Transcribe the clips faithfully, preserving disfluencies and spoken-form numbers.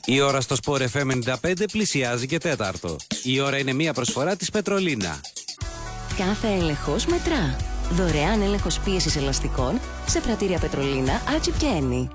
Η ώρα στο Sport εφ εμ ενενήντα πέντε πλησιάζει και τέταρτο. Η ώρα είναι μία προσφορά της Πετρολίνα. Κάθε έλεγχος μετρά. Δωρεάν έλεγχος πίεσης ελαστικών σε πρατήρια Πετρολίνα, Άτσιπ και Ένι.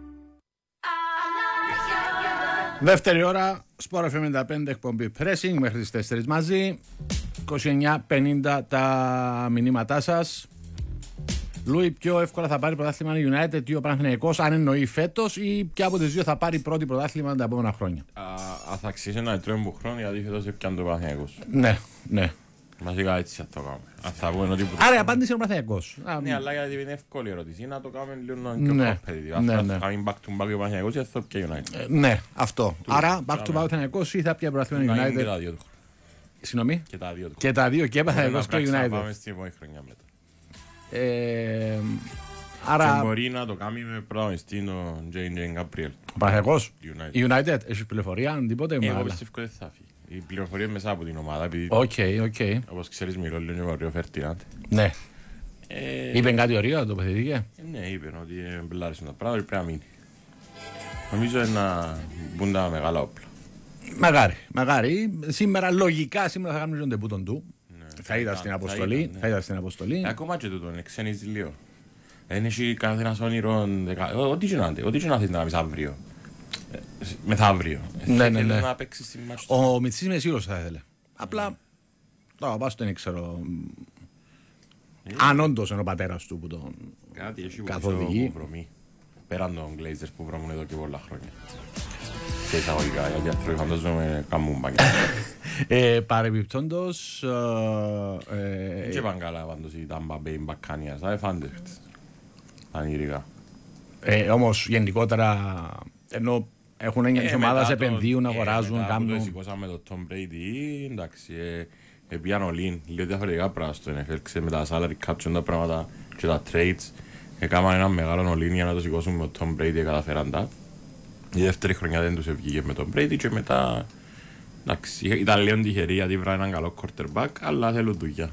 Δεύτερη ώρα, Sport εφ εμ ενενήντα πέντε, εκπομπή Pressing μέχρι τις τέσσερις μαζί. είκοσι εννιά πενήντα τα μηνύματά σας. Λούι, πιο εύκολα θα πάρει πρωτάθλημα United ή ο Παναθηναϊκός, αν εννοεί φέτος, ή ποια από τις δύο θα πάρει πρώτη πρωτάθλημα τα επόμενα χρόνια? Α, θα αξίσει ένα τρέμπου χρόνο, γιατί φέτος έπιανε το Παναθηναϊκός. Ναι, ναι. Μαζικά έτσι θα το κάνουμε. Αν θα πούμε ότι... Άρα η απάντηση είναι ο Παναθηναϊκός. Ναι, αλλά γιατί είναι εύκολη ερώτηση. Να το κάνουμε λίγο πιο ναι, competitive. ναι, Αν ναι. θα κάνουμε back to back ο Παναθηναϊκός ή θα πιει United. Ε, ναι, αυτό. Του, Άρα back to back ο Παναθηναϊκός ή θα πιει πρωτάθλημα United? Και τα δύο του. Συγγνώμη. Και τα δύο του. Και τα δύο, και Παναθηναϊκός και United. Πάμε στην επόμενη χρονιά μετά. Ε, άρα... Και μπορεί να το κάνει με πρωταγωνιστή τον τζέι τζέι Gabriel. Ο Παναθηναϊκός, United. United, έχεις πληροφορία, τίποτε? Εγώ πιστεύω ότι θα φύγει. Η πληροφορία είναι μέσα από την ομάδα. Οκ, οκ. Όπως ξέρεις, μιλώ λίγο για ο Φερτινάντ. Ναι. Είπε κάτι ωραίο, τοποθετήθηκε? Ναι, είπε ότι μπλάρισαν τα πράγματα, πρέπει να μείνει. Νομίζω να μπουν τα μεγάλα όπλα. Μακάρι, μακάρι. Σήμερα, λογικά, σήμερα θα κάνουμε τον τεπούτον του. Ναι, θα ήταν στην αποστολή. Ήταν, ναι. Θα ήταν στην αποστολή. Ακόμα και τούτον, εξένεις λίγο. Δεν έχει κανένας όνειρο. Ό,τι και να θέλει να κάνεις αύριο. Μεθαύριο. Ναι, ναι, ναι. Να παίξεις στη μάχη. Ο Μιτσής είμαι σίγουρος θα ήθελε. Απλά, τώρα πας δεν ξέρω. Αν όντως είναι ο πατέρας του που τον καθοδηγεί. Πέραν των Glazers που βρωμούν εδώ και πολλά χρόνια. Και εισαγωγικά, γιατί άνθρωποι φαντάζομαι καμούν μπαγκιά. Παρεμπιπτόντως... Δεν και πάνε καλά πάντως η Tampa Bay μπακάνια, θα εφάντε. Ανήριγα. Όμως γενικότερα, ενώ έχουν έννοια ομάδας, επενδύουν, αγοράζουν, κάνουν... Μετά που το σηκώσαμε το Tom Brady, εντάξει, πήγαν όλοι, λίγο διαφορετικά πράγματα στο εν εφ ελ, με τα salary caption, τα πράγματα και τα trades. Έκαναν ένα μεγάλο ολίν για να το σηκώσουν με τον Tom Brady και καταφέραν τα. Η δεύτερη χρονιά δεν τους βγήκε με τον Brady και μετά, εντάξει, ήταν λίγο τυχεροί γιατί βρά έναν καλό quarterback, αλλά θέλουν δουλειά.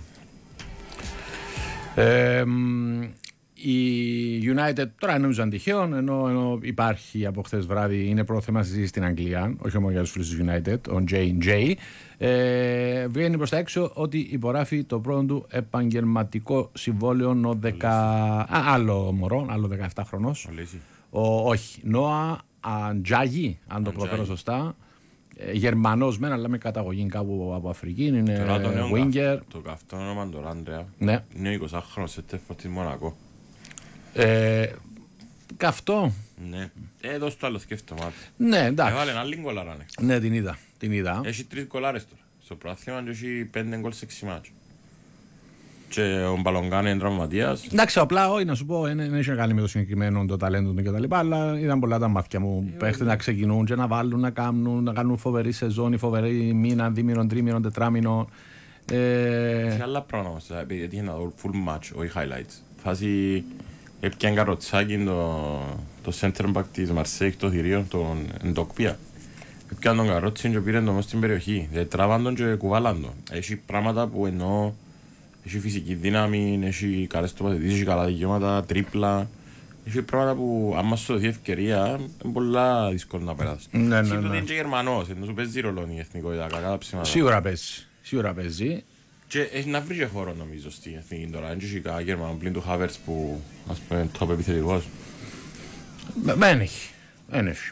Ε, η United τώρα νομίζω είναι τυχαίο, ενώ, ενώ υπάρχει από χθες βράδυ, είναι πρώτο θέμα συζήτηση στην Αγγλία, όχι μόνο για τους φίλους της United, ο τζέι τζέι. Ε, βγαίνει προς τα έξω ότι υπογράφει το πρώτο του επαγγελματικό συμβόλαιο ο δεκα... Α, άλλο μωρό, άλλο δεκαεπτά χρονός. Ο, όχι, Νόα Αντζάγι, αν το προφέρω σωστά. Ε, Γερμανός μεν, αλλά με καταγωγή κάπου από Αφρική. Είναι winger. Το καυτό όνομα του Ράντρεα. Ναι. Είναι είκοσι χρονών σε τέφο τη Μονακό. Ε, καυτό. Ναι. Εδώ στο άλλο σκέφτομαι. Ναι, εντάξει. Έβαλε ένα λίγο κολάρα. Ναι, την είδα. Την είδα. Έχει τρεις κολάρες τώρα. Στο πρωτάθλημα έχει πέντε γκολ σε έξι μάτσο. Και ο Μπαλογκάν είναι τραυματίας. Εντάξει, απλά όχι να σου πω, δεν έχει να κάνει με το συγκεκριμένο το ταλέντο του κτλ. Αλλά ήταν πολλά τα μάτια μου. Παίχτες να ξεκινούν και να βάλουν, να κάνουν, να κάνουν φοβερή σεζόν, φοβερή μήνα, δίμηνο, τρίμηνο, τετράμηνο. Σε άλλα πράγματα, γιατί είναι να δω full match, όχι highlights. Φάση έπιαν καροτσάκι το center back της Μαρσέικ, το θηρίο, τον Εντοκπία. Έπιαν τον καρότσι και πήραν τον μέσα στην περιοχή. Τράβαν τον και κουβάλαν τον. Έχει πράγματα που εννοώ. Έχει φυσική δύναμη, έχει καλές τοποθετήσεις, έχει καλά δικαιώματα, τρίπλα. Έχει πράγματα που άμα σου δοθεί ευκαιρία είναι πολλά δύσκολο να περάσει. Ναι, ναι, ναι. Σύντοτε είναι και Γερμανός, ενώ σου παίζει ρόλο η εθνικότητα, κακά ψήματα. Σίγουρα παίζει, σίγουρα παίζει. Και έχει να βρει και χώρο νομίζω στην εθνική τώρα. Είναι και κανένα Γερμανό πλην του Χάβερτς που ας πούμε top επιθετικός. Δεν έχει, δεν έχει.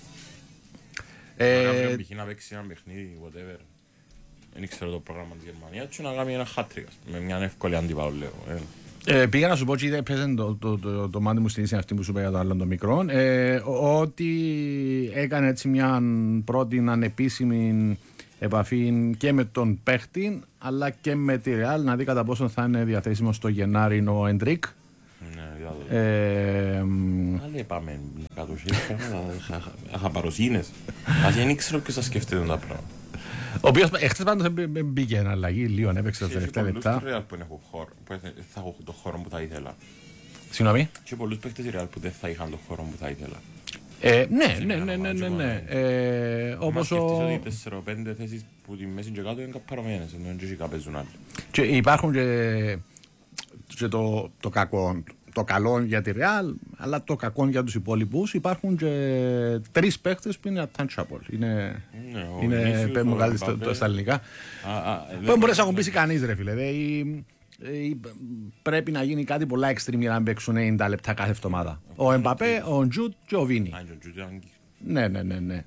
Να να παίξει ένα παιχνίδι, whatever. Δεν ξέρω το πρόγραμμα της Γερμανίας και να κάνει ένα hat-trick με μια εύκολη αντίπαλο λέω. Ε, πήγα να σου πω ότι έπαιζε το, το, το, το μάτι μου στην ίσια αυτή που σου είπα για το άλλο το μικρό, ε, ότι έκανε έτσι μια πρώτη ανεπίσημη επαφή και με τον παίχτη αλλά και με τη Real να δει κατά πόσο θα είναι διαθέσιμο στο Γενάρη ο Εντρίκ. Ναι, δηλαδή. Άλλοι πάμε κάτω αχαπαροσύνες. Ας δεν ξέρω ποιος θα σκεφτείτε τα πράγματα. Ο οποίος εχθές πάντως μπήκε εν αλλαγή, λίγο έπαιξε τα τελευταία λεπτά. Και πολλούς που θα έχω το χώρο που θα ήθελα. Συγγνώμη. Και πολλούς παίκτες Real που δεν θα είχαν το χώρο που θα ήθελα. Ε, ναι, ναι, ναι, ναι, ναι. Ε, όπως ο... Μα σκεφτείς ότι τέσσερα πέντε θέσεις που τη μέση και κάτω είναι καπαρωμένες, ενώ και οι παίζουν άλλοι. Και υπάρχουν και, και το, το κακό το καλό για τη Real, αλλά το κακό για τους υπόλοιπους. Υπάρχουν και τρεις παίχτες που είναι untouchable. Είναι, ναι, είναι πέμπω κάτι στα ελληνικά. Δεν μπορείς να ακουμπήσει κανείς, ρε φίλε. Πρέπει να γίνει κάτι πολλά extreme για να παίξουν ενενήντα λεπτά κάθε εβδομάδα. Ο Εμπαπέ, ο Τζουτ και ο Βίνι. Ναι, ναι, ναι, ναι.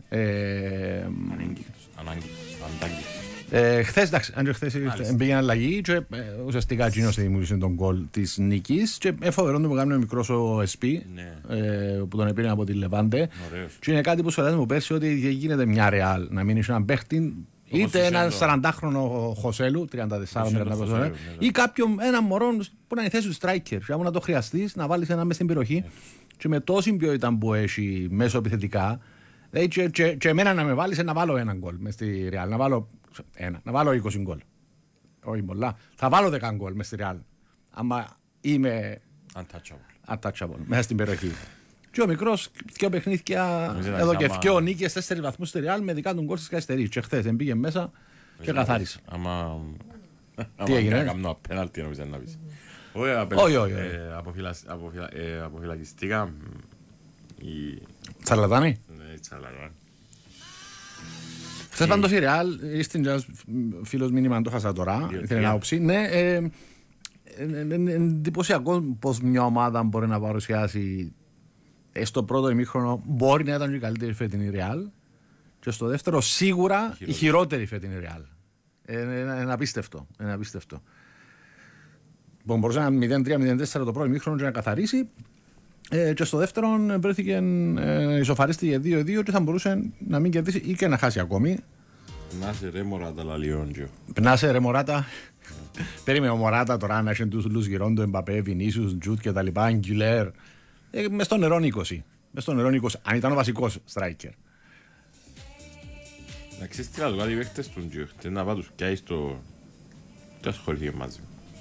Ε, χθες, εντάξει, αν και χθες πήγαινε αλλαγή και ε, ουσιαστικά εκείνος δημιούργησε τον γκολ της νίκης και εφοβερόν το που κάνει ο μικρός ο ες πι ναι. ε, που τον επήρε από τη Λεβάντε και είναι κάτι που σου μου πέρσι ότι γίνεται μια Ρεάλ να μείνει σε έναν παίχτη είτε έναν σαραντάχρονο Χωσέλου τριάντα τέσσερα τριάντα ή κάποιον έναν μωρό που να είναι η θέση του striker και να το χρειαστείς να βάλεις ένα μες στην περιοχή και με τόση ποιότητα που έχει μέσω επιθετικά και, και, και εμένα να με βάλεις να βάλω έναν γκολ μες στη Ρεάλ, να βάλω ένα, να βάλω είκοσι γκολ. Όχι πολλά. Θα βάλω δέκα γκολ μες στη Ρεάλ. Άμα είμαι untouchable, untouchable μέσα στην περιοχή. Και ο μικρός δύο παιχνίδια εδώ και δύο νίκες, τέσσερις βαθμούς στη Ρεάλ με δικά του γκολ στις καθυστερήσεις. Και χθες πήγε μέσα και καθάρισε. Άμα τι έγινε? Κάμνω απέναλτι νομίζω να πεις. Όχι, όχι. Αποφυλακιστήκα. Τσαρλατάνη. Ναι, τσαρλατάνη. Χθες πάντως η Ρεάλ, είστε ένας φίλος μήνυμα, το χάσα τώρα, ήθελε να όψει. Ναι, εντυπωσιακό πως μια ομάδα μπορεί να παρουσιάσει στο πρώτο ημίχρονο, μπορεί να ήταν και η καλύτερη φετινή Ρεάλ και στο δεύτερο σίγουρα η χειρότερη φετινή Ρεάλ. Είναι απίστευτο, είναι απίστευτο. Μπορούσε να είναι μηδέν τρία μηδέν τέσσερα το πρώτο ημίχρονο και να καθαρίσει. Ε, και στο δεύτερο βρέθηκε ε, ισοφαρίστηκε δύο δύο και θα μπορούσε να μην κερδίσει ή και να χάσει ακόμη. Πνάσε ρε Μωράτα λαλιόντζιο. Πνάσε ρε Μωράτα. Περίμενε ο Μωράτα τώρα να έχει τους λους γυρών του Εμπαπέ, Βινίσιους, Τζουτ και τα λοιπά, Αγγιλέρ. Ε, μες στο νερό είκοσι. Μες στο νερό είκοσι. Αν ήταν ο βασικός striker. Να ξέρεις τι να του κάνει οι παίχτες του Τζιου. Να πάει τους πιάει στο... Τι ασχολήθηκε μαζί.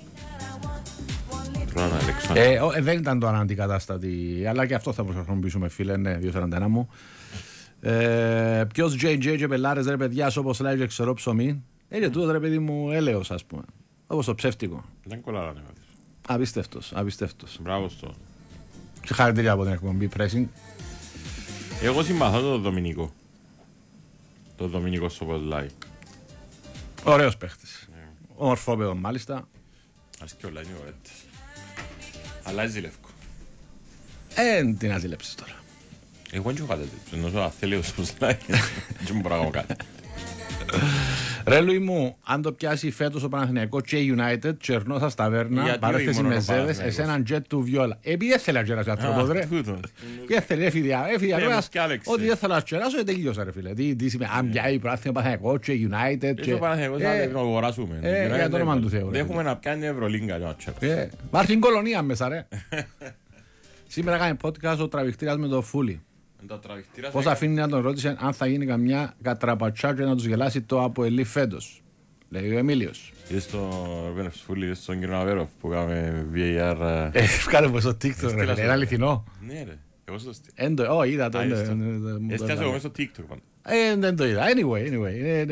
Ε, ε, δεν ήταν το αναντικατάστατη, αλλά και αυτό θα προσπαθήσουμε, φίλε. Ναι, δύο σαράντα ένα μου. Ε, Ποιος τζέι τζέι και πελάρες, ρε παιδιά, όπως λέει και ξερό ψωμί. Έτσι τούτο, ρε παιδί μου, έλεος, ας πούμε. Όπως το ψεύτικο. Δεν κολλάρανε. Απίστευτος, απίστευτος. Μπράβο στο. Και χαρακτηρία από την εκπομπή Pressing. Εγώ συμπαθώ το Δομινικό. Το Δομινικό Σοποσλάι. Ωραίος παίχτης. Yeah. Ομορφόπεδο μάλιστα. Ας και όλα είναι ωραίτες. Αλλά ζηλεύκω. Ε, τι να ζηλέψεις τώρα. Εγώ δεν έχω κάτι τέτοιο. Ενώ θέλει ο Σοποσλάι. Δεν μπορώ να κάνω κάτι. Ρε Λουί μου, αν το πιάσει φέτος ο Παναθηναϊκό και η United, Τσερνόσα Σταβέρνα, παρέθεση με Ζέδες, εσέναν τζετ του Βιόλα. Επειδή δεν θέλει να κεράσει άνθρωπος ρε. Και θέλει, έφυγε, έφυγε, ότι δεν θέλω να κεράσω, τελείωσα ρε φίλε. Τι σημαίνει, αν πιάει πράθυνο Παναθηναϊκό και η United. Και ο Παναθηναϊκός θα πρέπει να αγοράσουμε. Για το όνομα του Θεού. Δεν έχουμε να πιάνει Ευρωλίγκα. Υπάρχει κολονία μέσα ρε. Σήμερα κάνει podcast ο τραβηχτήρας με το Φούλη. Πώς αφήνει να τον ρώτησε αν θα γίνει καμιά κατραπατσά και να τους γελάσει το Αποελή φέτος. Λέει ο Εμίλιος. Είδες στο Φούλη, είδες στον κύριο Ναβέροφ που κάνουμε βι έι αρ. Ε, κάνε στο TikTok ρε, είναι αληθινό. Ναι ρε, εγώ στο στείλω. Ω, είδα το. Έστιασε εγώ μέσα στο TikTok πάντα. Ε, δεν το είδα. Anyway, anyway.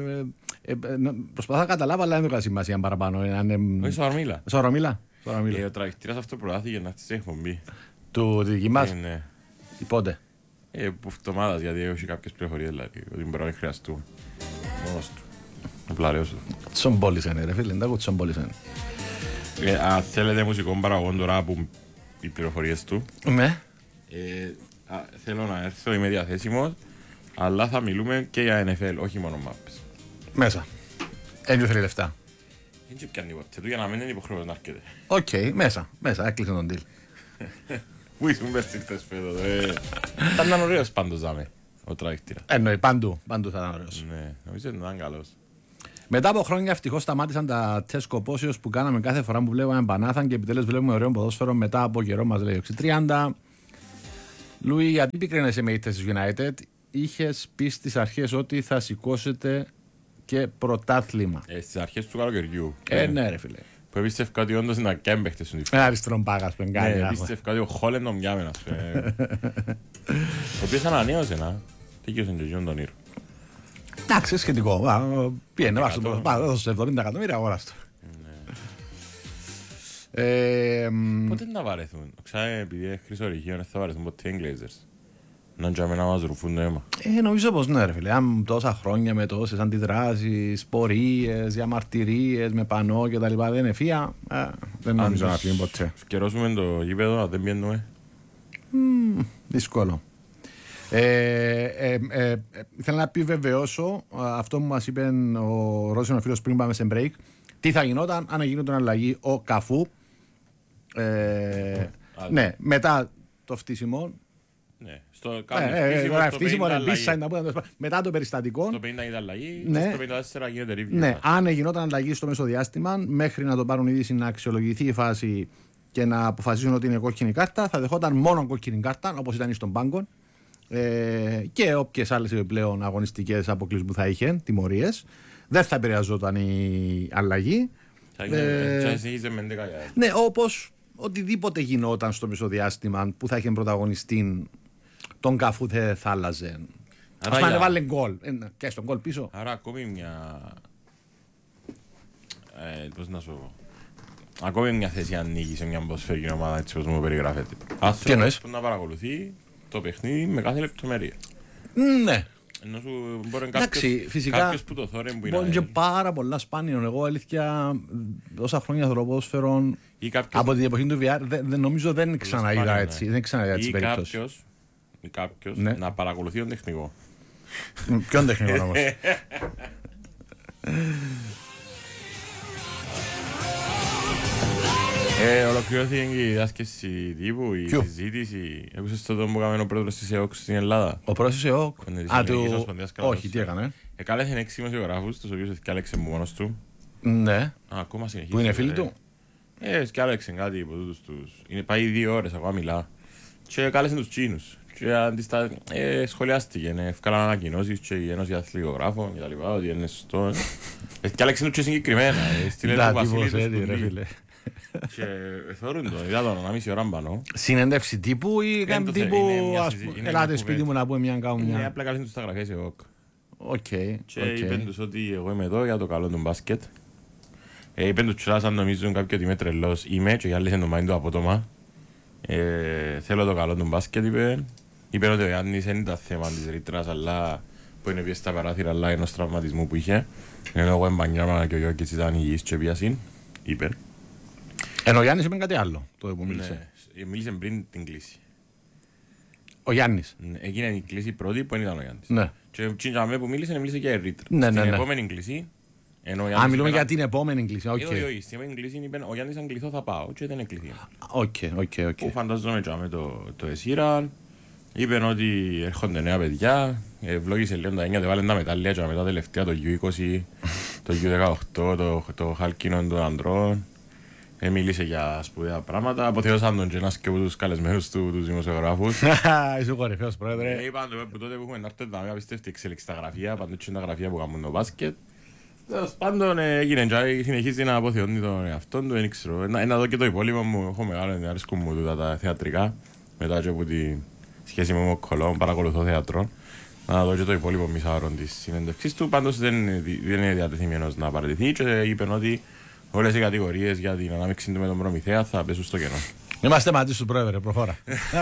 Προσπαθώ να καταλάβω, αλλά δεν έχω σημασία παραπάνω. Όχι, σοβαρομίλα. Σοβαρομίλα. Ο τραβηχτήρας αυτό προτάθηκε να έρθει σε εκπομπή. Του δική μας. Πότε. Ε, που φτωμάδας, γιατί έχει κάποιες πληροφορίες, δηλαδή, ότι μπορεί να χρειαστούμε. Μόνος του. Απλά λέω σου. Τσομπόλησαν, ρε φίλε, δεν τσομπόλησαν. Αν θέλετε μουσικό παραγόν τώρα που οι πληροφορίες του, ναι. Ε, α, θέλω να έρθω, είμαι διαθέσιμος, αλλά θα μιλούμε και για εν εφ ελ, όχι μόνο μάπες. Μέσα. Έτσι θέλει λεφτά. Δεν και πιάνει ποτέ του για να μην είναι υποχρεώσεις να έρχεται. Οκ, okay, μέσα, μέσα, έκλεισε τον deal. Πού ήσουν πες χτες φέτος, ε. Θα ήταν ωραίος πάντως, δάμε, ο τραβηχτήρας. Εννοεί, παντού, παντού θα ήταν ωραίος. Ναι, νομίζω ότι ήταν καλός. Μετά από χρόνια ευτυχώς σταμάτησαν τα τεστ κοπόσεως που κάναμε κάθε φορά που βλέπαμε Πανάθαν και επιτέλους βλέπουμε ωραίο ποδόσφαιρο μετά από καιρό, μας λέει οξύ τριάντα. Λουί, γιατί πικραίνεσαι με ήττες της United, είχες πει στις αρχές ότι θα σηκώσετε και πρωτάθλημα. Ε, στις αρχές του καλοκαιριού. Ε, ναι ρε φίλε. Που εμπίστευκα ότι όντως είναι ακέμπαιχτες στον τυφλό. Ένα αριστερόν πάγας που εγκάνει. Ναι, εμπίστευκα ότι ο Χόλεν τον πιάμενας. Ο οποίος ανανέωσε να. Τι και στον Τζιόν τον Ήρ. Εντάξει, σχετικό. Πιένε, βάζω σε εβδομήντα εκατομμύρια αγοράστο. Ε, Πότε να βαρεθούν. Ξά, επειδή χρυσορυχείο, δεν θα βαρεθούν ποτέ οι Glazers. Να τζάμε να μας ρουφούν το αίμα. Ε, νομίζω πως ναι ρε φίλε, αν τόσα χρόνια με τόσες αντιδράσεις, πορείες, διαμαρτυρίες, με πανό και τα λοιπά δεν είναι φία, ε, δεν νομίζω να φύγει ποτέ. Φκερώσουμε το γήπεδο, αν δεν πιένουμε. Mm, δύσκολο. Ε, ε, ε, ε, ήθελα να επιβεβαιώσω αυτό που μας είπε ο Ρώσος φίλος πριν πάμε σε break. Τι θα γινόταν αν γινόταν αλλαγή ο Καφού. Ε, ναι, μετά το φτύσιμο. Ναι, στο φτύσιμο μετά το περιστατικό. Στο πενήντα ήταν αλλαγή, ναι, στο πενήντα τέσσερα γίνεται review. Ναι, αν γινόταν αλλαγή στο μεσοδιάστημα, μέχρι να το πάρουν είδηση να αξιολογηθεί η φάση και να αποφασίσουν ότι είναι κόκκινη κάρτα, θα δεχόταν μόνο κόκκινη κάρτα, όπως ήταν στον πάγκο. Ε, και όποιες άλλες επιπλέον αγωνιστικές αποκλεισμούς που θα είχε, τιμωρίες. Δεν θα επηρεαζόταν η αλλαγή. Θα συνεχίζει με έντεκα. Ναι, όπως οτιδήποτε γινόταν στο μεσοδιάστημα που θα είχε πρωταγωνιστή τον Καφού δεν θα άλλαζε. Ας πούμε, βάλε γκολ. Και στον γκολ πίσω. Άρα ακόμη μια. Ε, πώς να σου πω. Ακόμη μια θέση ανοίγει σε μια ποδοσφαιρική ομάδα έτσι όπως μου περιγράφεται. Άνθρωπος που να παρακολουθεί το παιχνίδι με κάθε λεπτομέρεια. Ναι. Ενώ σου μπορεί Εντάξει, φυσικά, κάποιος που το θόρε που είναι. Μπορεί και πάρα πολλά σπάνιο. Εγώ αλήθεια τόσα χρόνια θέλω ποδόσφαιρο από την εποχή του βι αρ δεν, δεν, νομίζω δεν ξαναείδα έτσι. Δεν ξαναείδα έτσι περίπτωση. Ή κάποιος ναι. να παρακολουθεί τον τεχνικό. Ποιον τεχνικό όμως? Ε, ολοκληρώθηκε και η διάσκεψη τύπου, η Ποιο? συζήτηση. Έκουσες το τον που έκαμε ο πρόεδρος της ΕΟΚ στην Ελλάδα. Ο πρόεδρος της ΕΟΚ? Α, του... Όχι, τι έκανε? Εκάλεσε έξι δημοσιογράφους, τους οποίους εκάλεξε μόνος του. Ναι. Α, ακόμα συνεχίζει. Που είναι φίλοι του? Ε, εκάλεξε κάτι από τούτους τους. Είναι πάει δύο ώρες, ακόμα μιλά. Και εκάλεσε τους Τσίνους. Και αντιστα... ε, σχολιάστηκε, ναι, ευκάλαν ανακοινώσεις και η Ένωση Αθλητογράφων και τα λοιπά, ότι είναι σωστό. Εκάλεξε τους και συγκεκριμένα. Στείλε του Βασίλη του Σκουλή. Και θεωρούν το, είδα τον ένα μισή ώρα πάνω. Συνέντευξη τύπου ή κάνει τύπου ελάτε σπίτι μου να πούμε μια κάμια? Ναι, απλά καλέσουν τους τα γραφεία σε ΟΚ. Οκ. Και είπαν τους ότι εγώ είμαι εδώ για το καλό του μπάσκετ. Είπαν τους τσουλάς αν νομίζουν κάποιοι ότι είμαι τρελός είμαι και οι άλλοι είναι το mind του απότομα. Θέλω το καλό του μπάσκετ είπε. Είπαν ότι ο Γιάννης δεν ήταν θέμα της ρήτρας αλλά που είναι πιες στα παράθυρα αλλά ενός τραυματισμού που είχε. Ενώ εγώ εμπανιάμα και ο Γιώκης ήταν υγιής και πιάσιν. Είπαν. Ενώ ο Γιάννης είπε κάτι άλλο, το που μίλησε. Ναι, μίλησε πριν την κλίση. Ο Γιάννης. Ναι, έγινε η κλίση πρώτη που δεν ήταν ο Γιάννης. Ναι. Και τσιντσάμε που μίλησε, μίλησε και η ρήτρα. Ναι, ναι, στην ναι. επόμενη κλίση. Α, μιλούμε για την επόμενη κλίση. Όχι, όχι, όχι. Στην επόμενη κλίση είπε ο Γιάννης αν κληθώ θα πάω και δεν εκλειθεί. Οκ, οκ, οκ. Που φαντάζομαι τσάμε το, το εσύραν. Είπαν ότι έρχονται νέα παιδιά. Ευλόγησε λίγο τα έννοια, δεν βάλουν τα μετάλλια και μετά τελευταία το γιου είκοσι, το γιου δεκαοκτώ, το, το χάλκινο των ανδρών. Ε, μίλησε για σπουδαία πράγματα. Αποθεώσαν τον και ένας και από τους καλεσμένους του, τους δημοσιογράφους. Είσαι ο κορυφαίος πρόεδρε. Ε, είπαν που τότε που έχουμε να έρθει να απίστευτη εξέλιξη στα γραφεία, παντού και τα γραφεία που κάνουν το μπάσκετ. Τέλος πάντων έγινε και συνεχίζει να αποθεώνει τον εαυτόν του, δεν ξέρω. Ένα δω και το υπόλοιπο μου, έχω μεγάλο, αρέσκουν μου τούτα τα θεατρικά. Μετά και από τη σχέση με ο Κολόμ, παρακολουθώ θέατρο. Να δω και το υπόλοιπο μισάωρο της συνέντευξης του. Πάντως δεν, δεν είναι διατεθειμένος να παραιτηθεί και είπε ότι όλες οι κατηγορίες για την ανάμειξη του με τον Προμηθέα θα πέσουν στο κενό. Είμαστε μαζί σου πρόεδρε, προχώρα.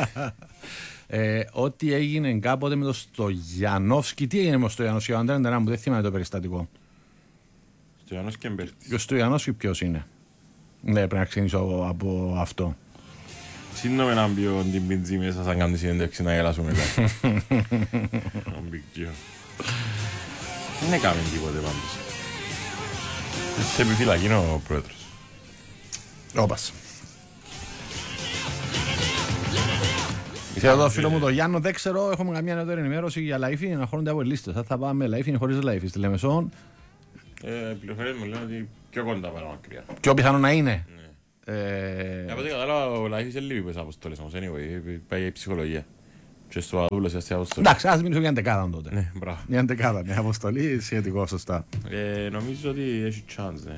ε, ό,τι έγινε κάποτε με το Στογιανόφσκι, τι έγινε με το Στογιανόφσκι, ο Αντρέα μου δεν θυμάμαι το περιστατικό. Στογιανόφσκι εμπέρτης. Ο Στογιανόφσκι ποιος είναι? Ναι, πρέπει να ξεκινήσω από αυτό. Σύνομαι να μπει ο Ντιμπιντζή μέσα σαν κάνει συνέντευξη να γελάσουμε μετά. Δεν έκαμε τίποτε πάντως. Σε επιφυλακή είναι ο πρόεδρος. Όπας. Για το φίλο μου το Γιάννο δεν ξέρω, έχουμε καμία νεότερη ενημέρωση για λαϊφή να χωρούνται από λίστες. Θα πάμε λαϊφή ή χωρίς λαϊφή στη Λεμεσόν. Οι πληροφορίες μου λένε ότι πιο κοντά παρά μακριά. Πιο πιθανό να είναι. Ε... Από ό,τι κατάλαβα ο λαϊφής είναι λίγο πες αποστολές όμως, anyway, πάει η ψυχολογία. Και στο αδούλος σε αποστολή. Εντάξει, ας μιλήσω για εντεκάδα τότε. Ναι, μπράβο. Για εντεκάδα, μια αποστολή, σχετικό σωστά. Ε, νομίζω ότι έχει chance, ναι.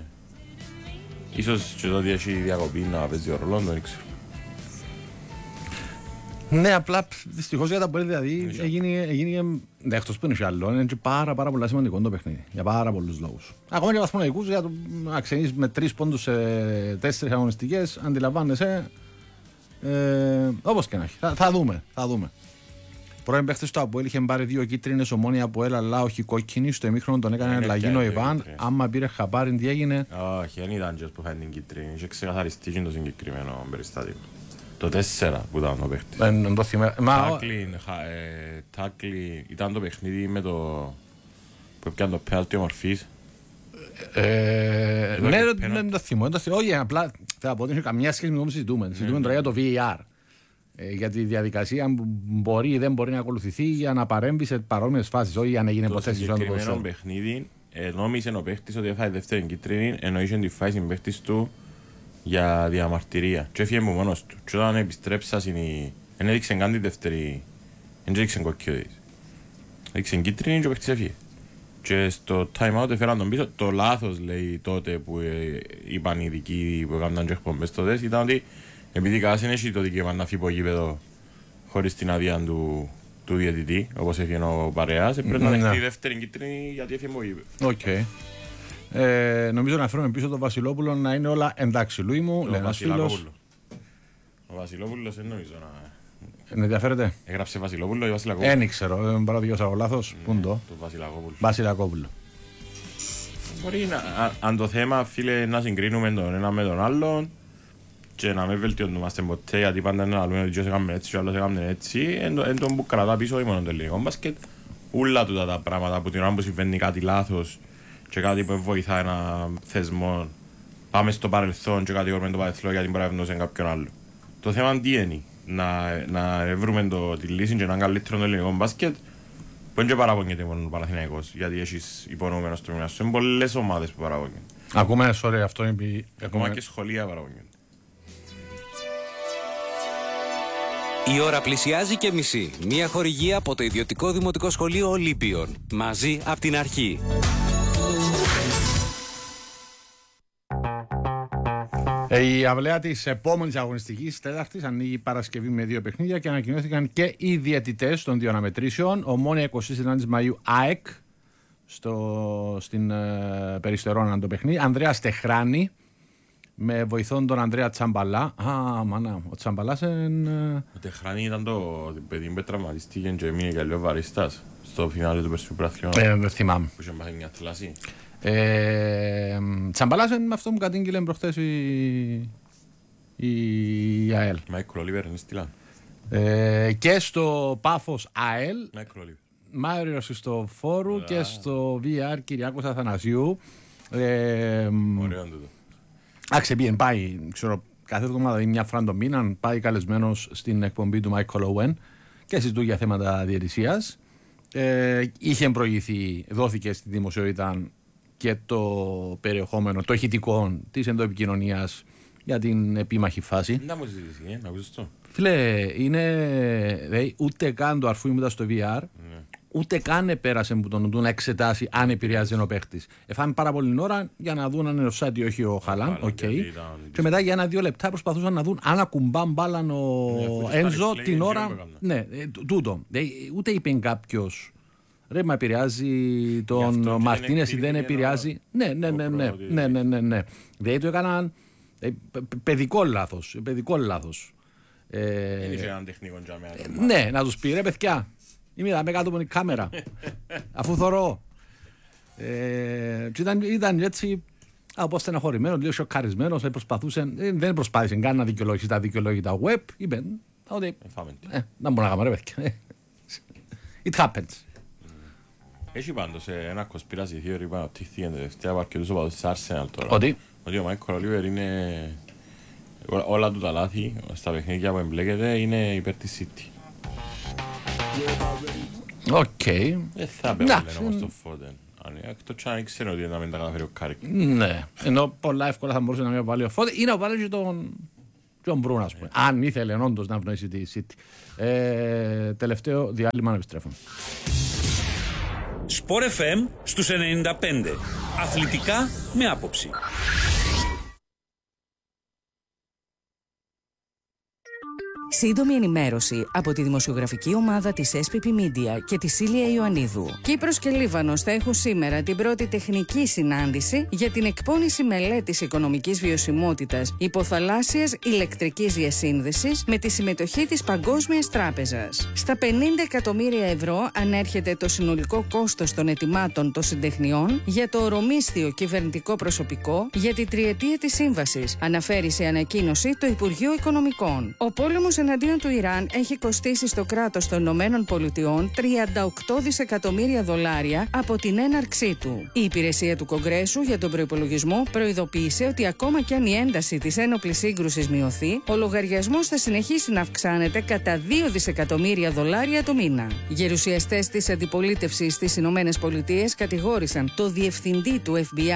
Ίσως και τότε έχει διακοπή να παίζει ο ρολόν, δεν ξέρω. Ναι, απλά δυστυχώς για τα πόλη δηλαδή έγινε. Ναι, εκτός που είναι και άλλο, είναι και πάρα, πάρα πολύ σημαντικό το παιχνίδι. Για πάρα πολλούς λόγους. Ακόμα και βαθμολογικούς, για να ξενείς με τρεις πόντους σε τέσσερις αγωνιστικές, αντιλαμβάνεσαι. Ε, όπως και να έχει. Θα, θα δούμε. Θα δούμε. Πρώην παίχτης του Αποέλ είχε πάρει δύο κίτρινες, Ομόνια Αποέλ, αλλά όχι κόκκινη. Στο ημίχρονο τον έκανε αλλαγή ο Ιβάν. Άμα πήρε χαπάρι, τι έγινε. Όχι, δεν ήταν και που φάει την κίτρινη. Είχε ξεκαθαριστεί το συγκεκριμένο περιστατικό. Το τέσσερα που ήταν ο παίχτης. Δεν το θυμάμαι. Τάκλι, ήταν το παιχνίδι με το που έπιανε το πέναλτι ομορφής. Ναι, δεν το θυμώ. Όχι, απλά θα πω ότι δεν έχει καμιά σχέση με το που συζητούμε. Συζητούμε τώρα για το βι έι αρ. Για τη διαδικασία που μπορεί ή δεν μπορεί να ακολουθηθεί για να παρέμβει σε παρόμοιες φάσεις. Όχι αν έγινε ποτέ στη ζωή του ποδοσφαίρου. Το συγκεκριμένο παιχνίδι νόμιζε ο παίχτης ότι έφαγε δεύτερη κίτρινη, ενώ είχε τη φάση παίχτης του για διαμαρτυρία. Και έφυγε μόνος του. Και όταν επιστρέψα, δεν έδειξε καν τη δεύτερη. Δεν έδειξε κόκκινη. Έδειξε κίτρινη και ο παίχτης έφυγε. Και στο time out έφεραν τον πίσω. Το λάθος, λέει τότε που είπαν οι ειδικοί που έκαναν και εκπομπές τότε, ήταν ότι επειδή κάθε έχει το δικαίωμα να φύγει από γήπεδο χωρίς την άδεια του, του διαιτητή, όπως έφυγε ο Παρεάς, πρέπει να δεχτεί η δεύτερη κίτρινη γιατί έφυγε από γήπεδο. Okay. Ε, νομίζω να φέρουμε πίσω τον Βασιλόπουλο να είναι όλα εντάξει. Λούι μου, λέει ένας φίλος. Ο Βασιλόπουλος δεν νομίζω να... Δεν ενδιαφέρεται. Έγραψε Βασιλόπουλο ή Βασιλακόπουλο. Δεν ξέρω, δεν μπορώ να διώσω λάθος. Πού είναι το. Το Βασιλακόπουλο. Βασιλακόπουλο. Μπορεί να, αν το θέμα, φίλε, να συγκρίνουμε τον ένα με τον άλλον και να μην βελτιωνόμαστε ποτέ, γιατί πάντα να λέμε ότι έκαμε έτσι και ο άλλος έκαμε έτσι, εν τον που κρατά πίσω μόνο το ελληνικό μπάσκετ. Ούλα τούτα τα πράγματα που την ώρα που συμβαίνει κάτι λάθος και κάτι που βοηθά ένα θεσμό, πάμε στο παρελθόν και κάτι με το παρελθόν γιατί μπορεί να ευνώσει κάποιον άλλο. Το θέμα τι είναι, να, να βρούμε το, τη λύση και να είναι καλύτερο το ελληνικό μπάσκετ, που είναι και παραπονιέται μόνο ο Παναθηναϊκός, γιατί έχεις υπονοούμενος το μήνα σου. Είναι πολλές ομάδες που παραπονιέται. Ακούμε, sorry, αυτό είναι... Ακόμα και σχολεία παραπονιέται. Η ώρα πλησιάζει και μισή. Μία χορηγία από το ιδιωτικό δημοτικό σχολείο Ολύμπιον. Μαζί από την αρχή. Η αυλαία της επόμενης αγωνιστικής τέταρτης ανοίγει Παρασκευή με δύο παιχνίδια και ανακοινώθηκαν και οι διαιτητές των δύο αναμετρήσεων. Ομόνια εικοστή ενάτη Μαΐου ΑΕΚ στο, στην ε, Περιστερώνα το παιχνίδι. Ανδρέα Στεχράνη με βοηθόν τον Ανδρέα Τσαμπαλά. Α, μάνα, ο Τσαμπαλάς είναι... Ο Τεχράνη ήταν το παιδί που τραυματίστηκε και μείνει και λίγο βαριστάς στο φινάλε του Περσικού Πραθλιώνα. Ε, δεν θυμάμαι. Που είχε μάθει μια θλάση. Ε, Τσαμπαλάς είναι με αυτό που κατήγγειλε προχθές η, η ΑΕΛ. Μάικρο Λίβερ είναι στυλά. Ε, και στο Πάφος ΑΕΛ. Μάικρο Λίβερ. Μάριος στο Φόρου και στο βι αρ Κυριάκος Αθανασίου. Ε, Ωραίο τούτο. Άξε πάει, ξέρω, κάθε εβδομάδα ή μια φορά το μήνα πάει καλεσμένος στην εκπομπή του Michael Owen και συζητούν για θέματα διαιτησίας. Ε, είχε προηγηθεί, δόθηκε στη δημοσιότητα και το περιεχόμενο, το ηχητικό της ενδοεπικοινωνίας για την επίμαχη φάση. Να μου ζητήσει, ε, να ακούσεις το. Φίλε, είναι, δηλαδή, ούτε καν το αρφού ήμουν στο βι αρ, ναι. Ούτε καν επέρασε που τον δουν να εξετάσει αν επηρεάζει ο παίχτης. Εφάνε πάρα πολύ ώρα για να δουν αν είναι offside ή όχι ο Χαλάν. Okay. Και μετά για ένα-δύο λεπτά προσπαθούσαν να δουν αν ακουμπάν μπάλαν ο ναι, Ένζο την ώρα. Ναι, τούτο. Ούτε είπε κάποιος. Ρε, μα επηρεάζει τον Μαρτίνες ή δεν επηρεάζει. Ναι, ναι, ναι, ναι, ναι, ναι, ναι, ναι. Δηλαδή το έκαναν παιδικό λάθος. Παιδικό λάθος. Δεν είχε έναν τεχνικό τζάμια. Ναι, να τους πει ρε παιδιά. Είμαι εδώ κάτω από την κάμερα, αφού θωρώ. Ε, ήταν, ήταν έτσι, από στεναχωρημένο, λίγο σοκαρισμένος, δεν προσπάθησε καν να δικαιολογήσει τα δικαιολόγητα web. Είπε ότι, ε, να μπορώ να κάνω ρε παιδιά. It happens. Έχει πάντως ένα conspiracy theory που αναπτύχθηκε τελευταία από αρκετούς οπαδούς της Arsenal τώρα. Ότι? Ότι ο Μάικρο Ολίβερ είναι, όλα του τα λάθη στα παιχνίδια που εμπλέκεται είναι υπέρ της City. Οκ. Δεν θα πέφτει όμως το Φώτεν. Εκτός και αν ήξερε ότι να μην τα καταφέρει ο Κάρικ. Ναι. Ενώ πολλά εύκολα θα μπορούσε να μην βάλει ο Φώτεν ή να βάλει και τον Τζον Μπρούν, ας πούμε. Αν ήθελε όντως να ευνοήσει τη City. Τελευταίο διάλειμμα να επιστρέφουμε. Σπορ εφ εμ στους ενενήντα πέντε. Αθλητικά με άποψη. Σύντομη ενημέρωση από τη δημοσιογραφική ομάδα της ες πι πι Media και τη Σίλια Ιωαννίδου. Κύπρος και Λίβανος θα έχουν σήμερα την πρώτη τεχνική συνάντηση για την εκπόνηση μελέτης οικονομικής βιωσιμότητας υποθαλάσσιας ηλεκτρικής διασύνδεσης με τη συμμετοχή της Παγκόσμιας Τράπεζας. Στα πενήντα εκατομμύρια ευρώ ανέρχεται το συνολικό κόστος των ετοιμάτων των συντεχνιών για το ορομίσθιο κυβερνητικό προσωπικό για τη τριετία της σύμβασης, αναφέρει σε ανακοίνωση το Υπουργείο Οικονομικών. Ο πόλεμος εναντίον του Ιράν έχει κοστίσει στο κράτος των Ηνωμένων Πολιτειών τριάντα οκτώ δισεκατομμύρια δολάρια από την έναρξή του. Η υπηρεσία του Κογκρέσου για τον προϋπολογισμό προειδοποίησε ότι ακόμα κι αν η ένταση της ένοπλης σύγκρουσης μειωθεί, ο λογαριασμός θα συνεχίσει να αυξάνεται κατά δύο δισεκατομμύρια δολάρια το μήνα. Γερουσιαστές της αντιπολίτευσης στις Ηνωμένες Πολιτείες κατηγόρησαν το διευθυντή του εφ μπι άι